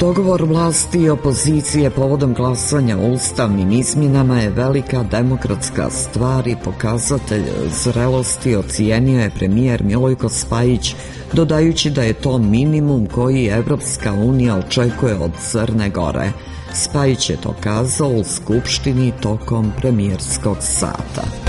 Dogovor vlasti i opozicije povodom glasanja o ustavnim izmjenama je velika demokratska stvar i pokazatelj zrelosti, ocijenio je premijer Milojko Spajić, dodajući da je to minimum koji Evropska unija očekuje od Crne Gore. Spajić je to kazao u Skupštini tokom premijerskog sata.